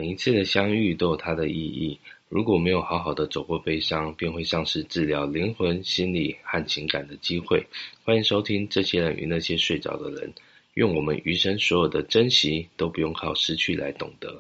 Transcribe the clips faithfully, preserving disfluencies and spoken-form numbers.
每一次的相遇都有它的意义，如果没有好好的走过悲伤，便会丧失治疗灵魂、心理和情感的机会。欢迎收听这些人与那些睡着的人，愿我们余生所有的珍惜都不用靠失去来懂得。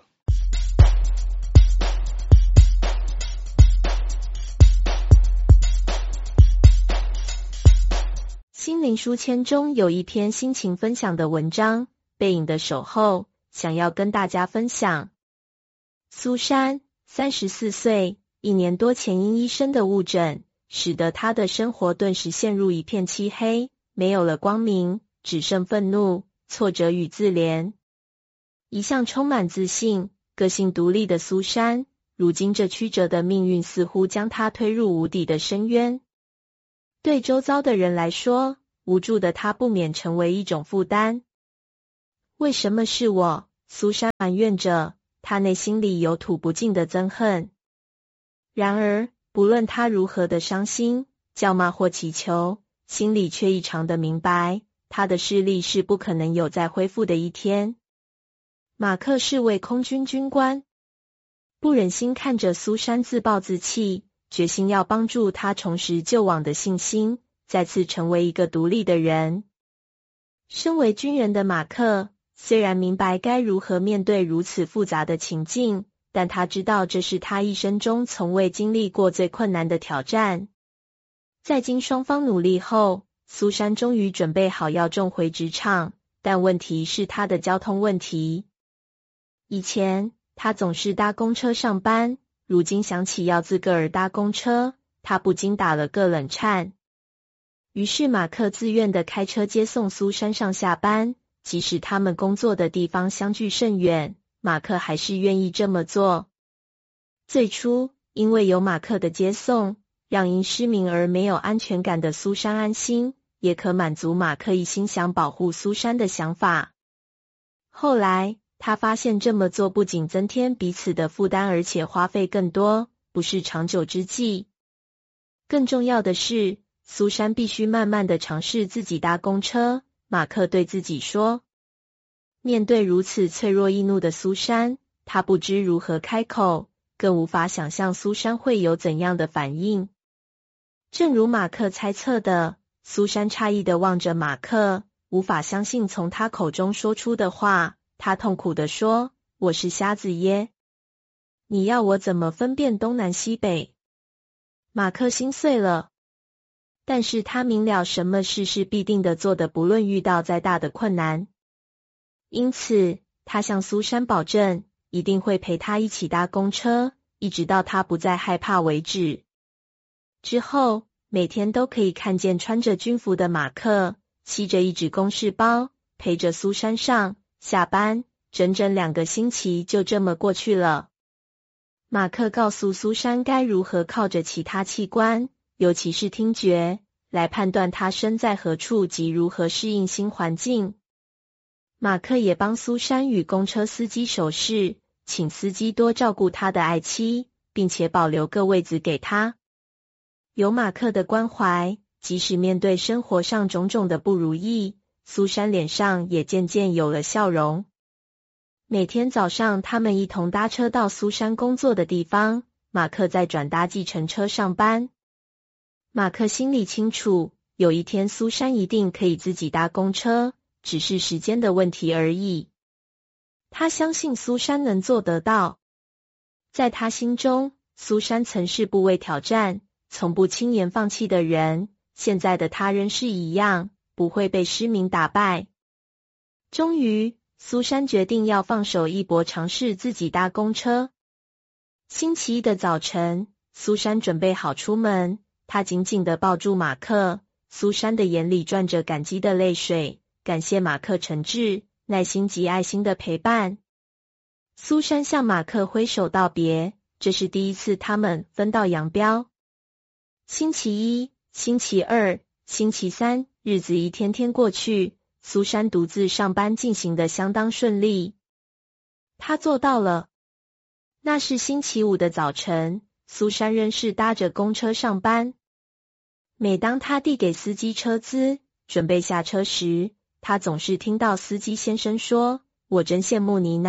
心灵书签中有一篇心情分享的文章，背影的守候，想要跟大家分享。苏珊，三十四岁，一年多前因医生的误诊，使得她的生活顿时陷入一片漆黑，没有了光明，只剩愤怒、挫折与自怜。一向充满自信、个性独立的苏珊，如今这曲折的命运似乎将她推入无底的深渊。对周遭的人来说，无助的她不免成为一种负担。为什么是我？苏珊埋怨着，她内心里有吐不尽的憎恨。然而，不论她如何的伤心、叫骂或祈求，心里却异常的明白，她的视力是不可能有再恢复的一天。马克是位空军军官，不忍心看着苏珊自暴自弃，决心要帮助她重拾旧往的信心，再次成为一个独立的人。身为军人的马克，虽然明白该如何面对如此复杂的情境，但他知道这是他一生中从未经历过最困难的挑战。在经双方努力后，苏珊终于准备好要重回职场，但问题是他的交通问题。以前，他总是搭公车上班，如今想起要自个儿搭公车，他不禁打了个冷颤。于是马克自愿地开车接送苏珊上下班，即使他们工作的地方相距甚远，马克还是愿意这么做。最初，因为有马克的接送，让因失明而没有安全感的苏珊安心，也可满足马克一心想保护苏珊的想法。后来，他发现这么做不仅增添彼此的负担，而且花费更多，不是长久之计。更重要的是，苏珊必须慢慢地尝试自己搭公车。马克对自己说。面对如此脆弱易怒的苏珊，他不知如何开口，更无法想象苏珊会有怎样的反应。正如马克猜测的，苏珊诧异地望着马克，无法相信从他口中说出的话。他痛苦地说：“我是瞎子耶，你要我怎么分辨东南西北？”马克心碎了。但是他明了什么事是必定的做的，不论遇到再大的困难。因此，他向苏珊保证，一定会陪她一起搭公车，一直到她不再害怕为止。之后，每天都可以看见穿着军服的马克，骑着一只公事包，陪着苏珊上下班，整整两个星期就这么过去了。马克告诉苏珊该如何靠着其他器官，尤其是听觉，来判断他身在何处及如何适应新环境。马克也帮苏珊与公车司机守视，请司机多照顾他的爱妻，并且保留个位子给他。有马克的关怀，即使面对生活上种种的不如意，苏珊脸上也渐渐有了笑容。每天早上，他们一同搭车到苏珊工作的地方，马克再转搭计程车上班。马克心里清楚，有一天苏珊一定可以自己搭公车，只是时间的问题而已。他相信苏珊能做得到。在他心中，苏珊曾是不畏挑战、从不轻言放弃的人，现在的他仍是一样，不会被失明打败。终于，苏珊决定要放手一搏，尝试自己搭公车。星期一的早晨，苏珊准备好出门，她紧紧地抱住马克，苏珊的眼里转着感激的泪水，感谢马克诚挚、耐心及爱心的陪伴。苏珊向马克挥手道别，这是第一次他们分道扬镳。星期一、星期二、星期三，日子一天天过去，苏珊独自上班进行得相当顺利。她做到了。那是星期五的早晨，苏珊仍是搭着公车上班。每当她递给司机车资，准备下车时，她总是听到司机先生说：“我真羡慕你呐，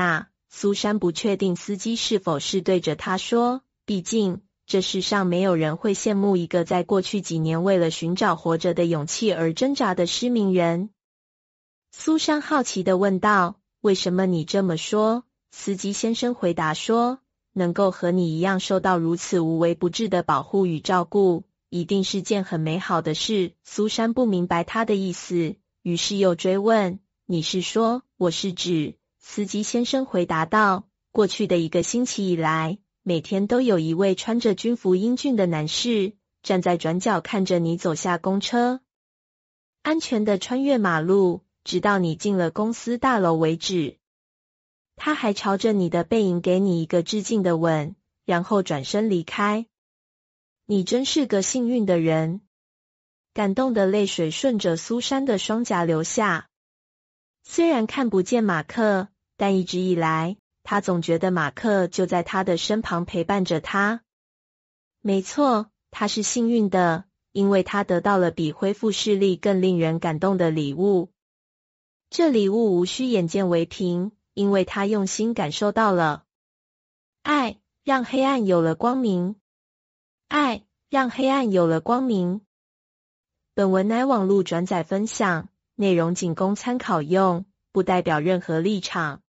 苏珊不确定司机是否是对着她说，毕竟这世上没有人会羡慕一个在过去几年为了寻找活着的勇气而挣扎的失明人。苏珊好奇地问道，为什么你这么说？司机先生回答说，能够和你一样受到如此无微不至的保护与照顾，一定是件很美好的事。苏珊不明白他的意思，于是又追问，你是说？我是指，司机先生回答道，过去的一个星期以来，每天都有一位穿着军服英俊的男士，站在转角看着你走下公车，安全地穿越马路，直到你进了公司大楼为止。他还朝着你的背影给你一个致敬的吻，然后转身离开。你真是个幸运的人。感动的泪水顺着苏珊的双颊流下。虽然看不见马克，但一直以来，他总觉得马克就在他的身旁陪伴着他。没错，他是幸运的，因为他得到了比恢复视力更令人感动的礼物。这礼物无需眼见为凭，因为他用心感受到了爱，让黑暗有了光明。爱，让黑暗有了光明。本文乃网络转载分享，内容仅供参考用，不代表任何立场。